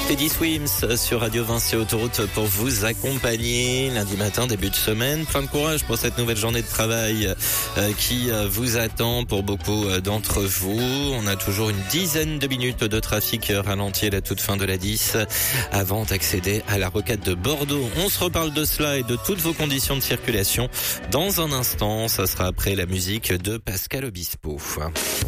Teddy Swims sur Radio Vinci Autoroute pour vous accompagner lundi matin, début de semaine. Plein de courage pour cette nouvelle journée de travail qui vous attend pour beaucoup d'entre vous. On a toujours une dizaine de minutes de trafic ralenti à la toute fin de la 10 avant d'accéder à la rocade de Bordeaux. On se reparle de cela et de toutes vos conditions de circulation dans un instant. Ça sera après la musique de Pascal Obispo.